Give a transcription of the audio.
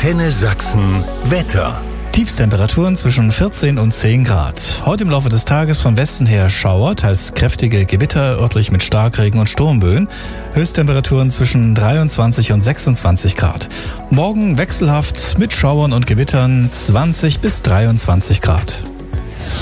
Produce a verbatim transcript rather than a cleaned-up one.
Antenne Sachsen Wetter. Tiefstemperaturen zwischen vierzehn und zehn Grad. Heute im Laufe des Tages von Westen her Schauer, teils kräftige Gewitter, örtlich mit Starkregen und Sturmböen. Höchsttemperaturen zwischen dreiundzwanzig und sechsundzwanzig Grad. Morgen wechselhaft mit Schauern und Gewittern zwanzig bis dreiundzwanzig Grad.